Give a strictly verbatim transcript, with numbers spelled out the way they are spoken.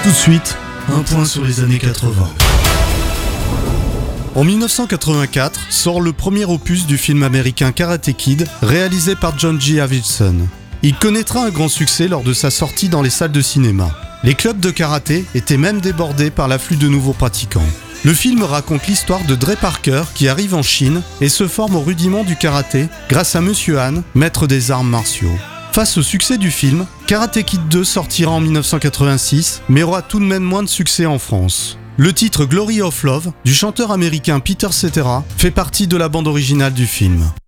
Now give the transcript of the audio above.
Tout de suite, un point sur les années quatre-vingts. En dix-neuf cent quatre-vingt-quatre sort le premier opus du film américain Karate Kid, réalisé par John G. Avildsen. Il connaîtra un grand succès lors de sa sortie dans les salles de cinéma. Les clubs de karaté étaient même débordés par l'afflux de nouveaux pratiquants. Le film raconte l'histoire de Dre Parker qui arrive en Chine et se forme au rudiment du karaté grâce à Monsieur Han, maître des arts martiaux. Face au succès du film, Karate Kid deux sortira en dix-neuf cent quatre-vingt-six, mais aura tout de même moins de succès en France. Le titre Glory of Love, du chanteur américain Peter Cetera, fait partie de la bande originale du film.